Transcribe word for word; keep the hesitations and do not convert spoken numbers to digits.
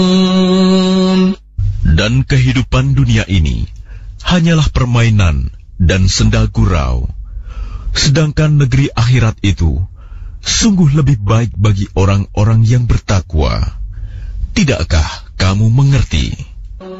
Dan kehidupan dunia ini hanyalah permainan dan senda gurau. Sedangkan negeri akhirat itu sungguh lebih baik bagi orang-orang yang bertakwa. Tidakkah kamu mengerti?